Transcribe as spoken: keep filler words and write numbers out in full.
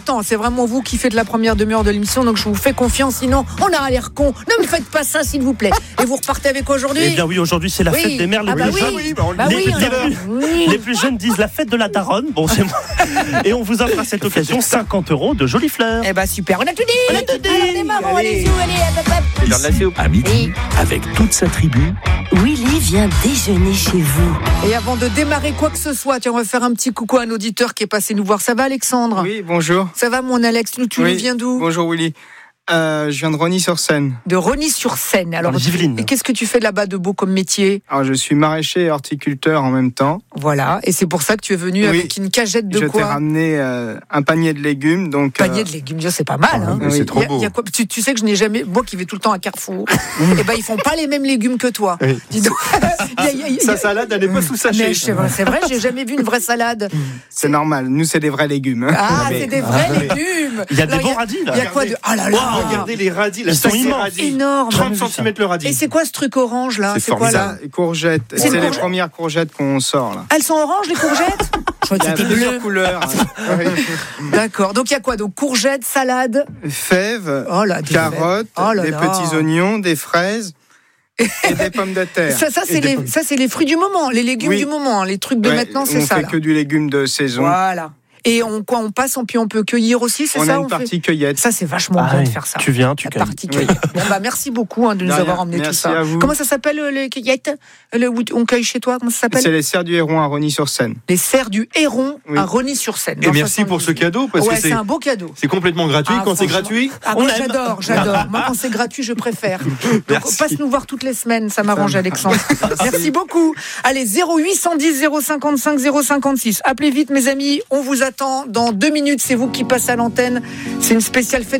important. C'est vraiment vous qui faites la première demi-heure de l'émission, donc je vous fais confiance. Sinon, on aura l'air con. Ne me faites pas ça, s'il vous plaît. Et vous repartez avec aujourd'hui. Eh bien oui, aujourd'hui c'est la Oui. fête des mères les Ah bah plus oui. jeunes. Oui, bah on le Bah les, oui, les on plus, Oui. les plus jeunes disent la fête de la daronne. Bon, c'est moi. Et on vous offre à cette occasion cinquante euros de jolies fleurs. Eh ben super, on a tout dit. On a tout dit. Allez, on démarre, on va aller sous, allez, hop, hop, hop. À midi, avec toute sa tribu, Willy vient déjeuner chez vous. Et avant de démarrer quoi que ce soit, tiens, on va faire un petit coucou à un auditeur qui est passé nous voir. Ça va, Alexandre ? Oui, bonjour. Ça va, mon Alex ? Tu Oui. nous viens d'où ? Bonjour Willy. Euh, je viens de Rosny-sur-Seine. De Rosny-sur-Seine. Alors, Dans les Yvelines. et qu'est-ce que tu fais là-bas de beau comme métier ? Alors, je suis maraîcher et horticulteur en même temps. Voilà. Et c'est pour ça que tu es venu Oui. avec une cagette de je t'ai quoi ? ramené euh, un panier de légumes. Donc, Panier euh, de légumes, déjà, c'est pas mal. Hein. oui. c'est trop Il y a- beau. il y a quoi tu, tu sais que je n'ai jamais, moi qui vais tout le temps à Carrefour, et ben ils font pas les mêmes légumes que toi. Oui. Dis donc. Il y a- il y a- il y a- sa salade, elle n'est pas sous sachet. Mais c'est vrai, c'est vrai, j'ai jamais vu une vraie salade. c'est normal. Nous, c'est des vrais légumes. hein. Ah, Mais- c'est des vrais légumes. Il y a des Alors, bons radis là. Il y a quoi de Ah là là. Wow, Regardez les radis, la Ils sont taille des immenses. radis. Énorme. trente centimètres le radis. Et c'est quoi ce truc orange là C'est quoi là formidable. Ça, courgettes. C'est C'est une les courgette. premières courgettes qu'on sort là. Elles sont oranges les courgettes Je crois Il y que a c'était plusieurs bleu. couleurs. hein. Oui. D'accord. Donc il y a quoi ? Donc courgettes, salade. Fèves, Oh là, des carottes, fèves. Oh là des là. petits oignons, des fraises et des pommes de terre. Ça, ça c'est Et des les, pommes. ça c'est les fruits du moment, les légumes Oui. du moment, hein. Les trucs de Ouais, maintenant, c'est on ça. fait là. que du légume de saison. Voilà. Et on quoi on passe, puis on peut cueillir aussi, c'est On ça a on une fait partie cueillette. Ça c'est vachement Ah bien oui. de faire ça. Tu viens, tu La cueilles. partie cueillette. Bon bah merci beaucoup hein, de nous De avoir rien. emmené tout Merci ça. à vous. Comment ça s'appelle euh, les cueillettes Le où on cueille chez toi, comment ça s'appelle C'est les serres du Héron à Rosny-sur-Seine. Les serres du Héron Oui. à Rosny-sur-Seine. Et dans merci pour ce soixante-dix. cadeau, parce Ouais, que c'est c'est, un beau cadeau. c'est complètement gratuit. Ah, Quand c'est franchement. gratuit, Ah, on moi aime. j'adore, j'adore. Moi quand c'est gratuit, je préfère. Donc Merci. passe nous voir toutes les semaines, ça m'arrange Ça Alexandre. Merci beaucoup. Allez, zéro huit cent dix zéro cinquante-cinq zéro cinquante-six. Appelez vite mes amis, on vous attend dans deux minutes, c'est vous qui passez à l'antenne. C'est une spéciale fête